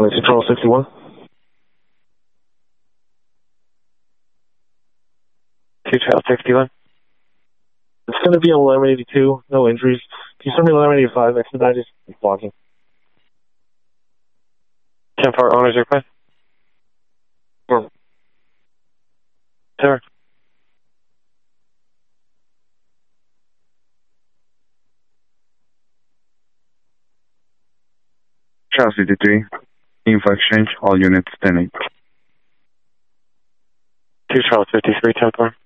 This is Charles 61. 2 Charles 61. It's going to be on line 82, no injuries. Can you send me line 85? Expedited, blocking. 10-4 owner's request. Sure. Sir. Charles 53, info exchange, all units standing. 2 Charles 53, 10-4.